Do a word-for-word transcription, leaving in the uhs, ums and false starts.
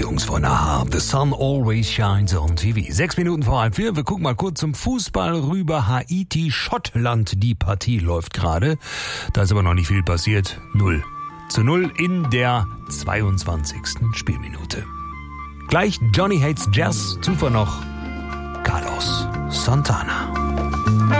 Jungs von Aha. The sun always shines on T V. Sechs Minuten vor halb vier. Wir gucken mal kurz zum Fußball rüber. Haiti, Schottland. Die Partie läuft gerade. Da ist aber noch nicht viel passiert. Null zu null in der zweiundzwanzigsten Spielminute. Gleich Johnny Hates Jazz. Zuvor noch Carlos Santana.